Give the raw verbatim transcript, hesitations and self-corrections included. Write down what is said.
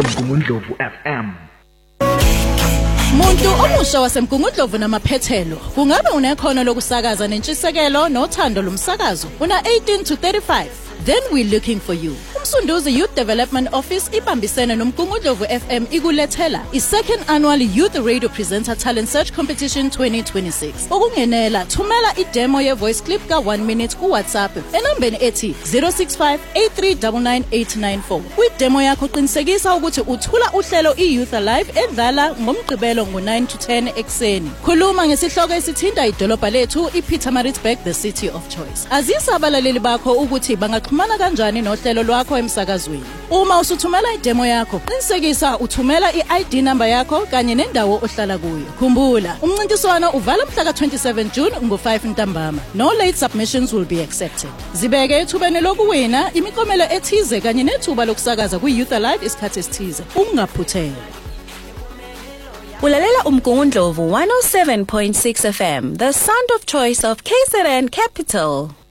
Mgungundlovu F M. Muntu omusha wasemgungundlovu namaphethelo kungabe unekhono lokusakaza nentshisekelo nothando lomsakazo una eighteen to thirty-five, then we're looking for you. Umsunduzi Youth Development Office ibambisene nomgungundlovu F M ikulethela i-second annual Youth Radio Presenter Talent Search Competition twenty twenty-six. Ukungenela thumela i-demo ye-voice clip ka one minute ku WhatsApp enambeni ethi zero six five eight three nine nine eight nine four. Kwi-demo yakho qinisekisa ukuthi uthula uhlelo i-Youth Alive edlala ngomgqibelo ngo nine to ten ekseni. Khuluma ngesihloko esithinta idolobha lethu iPietermaritzburg, the city of choice. Azisa abalaleli bakho ukuthi bangaxhumana kanjani nohlelo lwakho emsakazweni. Uma usuthumela i-demo yakho qinisekisa uthumela i-I D number yakho kanye nendawo ohlala kuyo. Khumbula, umncintiswano uvala mhla ka twenty-seven June ngo five ntambama. No late submissions will be accepted. Zibeke ethubeni lokuwina imiklomelo ethize kanye nethuba lokusakaza kwi-Youth Alive isikhathi esithize. Ungaphuthela. Ulalela umgungundlovu one oh seven point six F M, the sound of choice of K Z N Capital.